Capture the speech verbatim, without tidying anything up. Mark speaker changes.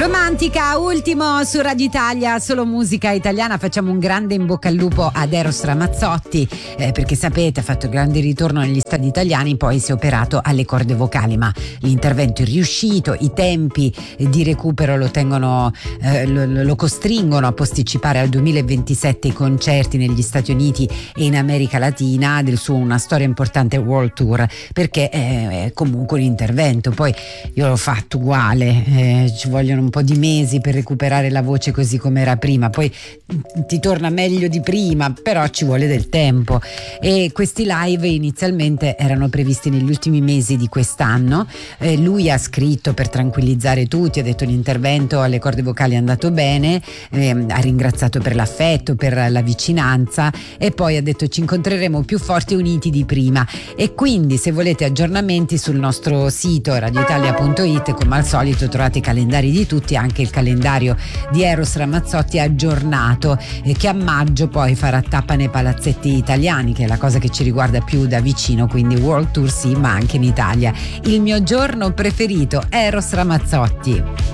Speaker 1: Romantica, ultimo su Radio Italia, solo musica italiana. Facciamo un grande in bocca al lupo ad Eros Ramazzotti, eh, perché sapete ha fatto il grande ritorno negli stadi italiani, poi si è operato alle corde vocali, ma l'intervento è riuscito, i tempi di recupero lo tengono eh, lo, lo costringono a posticipare al duemilaventisette i concerti negli Stati Uniti e in America Latina del suo Una storia importante World Tour, perché è, è comunque un intervento. Poi io l'ho fatto uguale, eh, ci vogliono un po' di mesi per recuperare la voce così come era prima, poi ti torna meglio di prima, però ci vuole del tempo. E questi live inizialmente erano previsti negli ultimi mesi di quest'anno. Eh, lui ha scritto per tranquillizzare tutti, ha detto l'intervento alle corde vocali è andato bene, eh, ha ringraziato per l'affetto, per la vicinanza, e poi ha detto ci incontreremo più forti e uniti di prima. E quindi se volete aggiornamenti sul nostro sito radioitalia punto it, come al solito trovate i calendari di tutti, anche il calendario di Eros Ramazzotti aggiornato, eh, che a maggio poi farà tappa nei palazzetti italiani, che è la cosa che ci riguarda più da vicino, quindi World Tour sì, ma anche in Italia. Il mio giorno preferito, Eros Ramazzotti.